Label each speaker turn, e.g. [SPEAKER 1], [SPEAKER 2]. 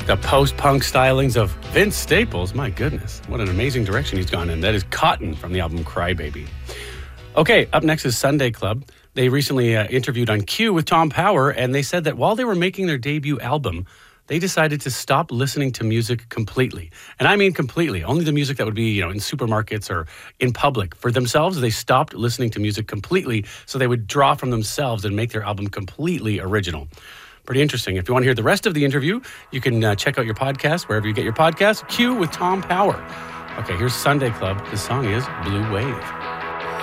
[SPEAKER 1] The post-punk stylings of Vince Staples. My goodness, what an amazing direction he's gone in. That is Cotton from the album Crybaby. Okay, up next is Sunday Club. They recently interviewed on Q with Tom Power, and they said that while they were making their debut album, they decided to stop listening to music completely. And I mean completely. Only the music that would be, in supermarkets or in public. For themselves, they stopped listening to music completely so they would draw from themselves and make their album completely original. Pretty interesting. If you want to hear the rest of the interview, you can check out your podcast wherever you get your podcast. Q with Tom Power. Okay, here's Sunday Club. The song is Blue Wave.